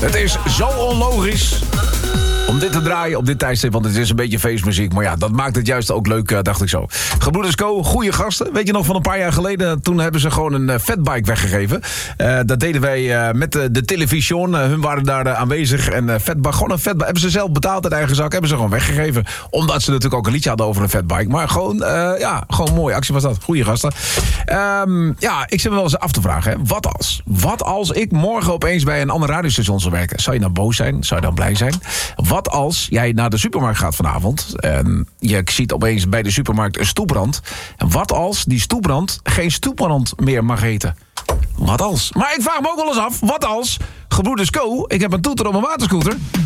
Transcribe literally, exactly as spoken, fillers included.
Het is zo onlogisch om dit te draaien op dit tijdstip, want het is een beetje feestmuziek. Maar ja, dat maakt het juist ook leuk, dacht ik zo. Gebroeders Co, goede gasten. Weet je nog, van een paar jaar geleden, toen hebben ze gewoon een uh, fatbike weggegeven. Uh, dat deden wij uh, met uh, de televisie. Uh, hun waren daar uh, aanwezig. En uh, fatbike, gewoon een fatbike, hebben ze zelf betaald uit eigen zak. Hebben ze gewoon weggegeven. Omdat ze natuurlijk ook een liedje hadden over een fatbike. Maar gewoon, uh, ja, gewoon een mooie actie was dat. Goeie gasten. Um, ja, ik zit me wel eens af te vragen, hè. Wat als? Wat als ik morgen opeens bij een ander radiostation zou werken? Zou je dan boos zijn? Zou je dan blij zijn? Wat als jij naar de supermarkt gaat vanavond en je ziet opeens bij de supermarkt een stoeprand? En wat als die stoeprand geen stoeprand meer mag heten? Wat als? Maar ik vraag me ook wel eens af, wat als, Gebroeders Co, ik heb een toeter op een waterscooter.